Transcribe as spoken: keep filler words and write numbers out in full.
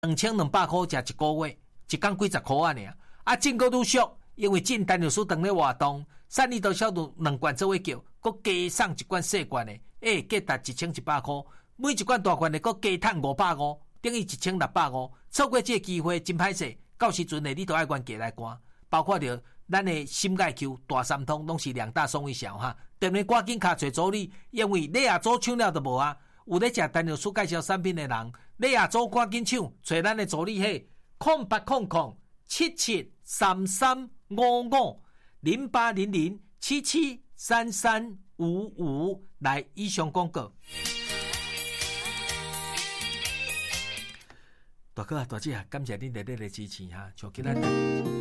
两千两百块食一个月，一天几十块啊尔。啊，进个愈俗，因为进单药书当咧活动，三厘豆小肚两罐做伙叫，佮加送一罐细罐的，诶，价值一千一百块。每一罐大罐的，佮加赚五百五，等于一千六百五。错过这个机会真歹势，到时阵呢，你都爱原价来赶。包括着咱的心钙 Q 大三通，拢是两大送一小哈。特别赶紧卡找助理，因为你也做抢了都无啊。有咧食单药书介绍产品的人，你也做赶紧抢，找咱的助理嘿，空八空空七七三三五五零八零零七七三三五五来以上广告。大哥啊，大姐啊，感谢恁热烈的支持哈，像今仔日。